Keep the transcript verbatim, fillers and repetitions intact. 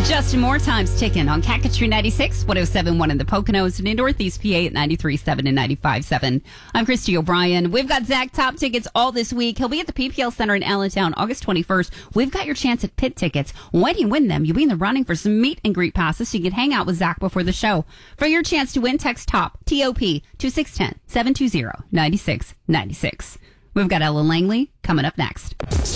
Justin Moore times ticking on Calcatry ninety-six, one oh seven point one in the Poconos, and in Northeast P A at ninety-three point seven and ninety-five point seven. I'm Christy O'Brien. We've got Zach Top tickets all this week. He'll be at the P P L Center in Allentown August twenty-first. We've got your chance at pit tickets. When you win them, you'll be in the running for some meet and greet passes so you can hang out with Zach before the show. For your chance to win, text TOP, T O P, to six one zero, seven two zero, nine six nine six. We've got Ellen Langley coming up next.